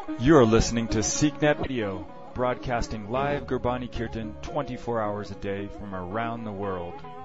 You are listening to SeekNet Radio, broadcasting live Gurbani Kirtan 24 hours a day from around the world.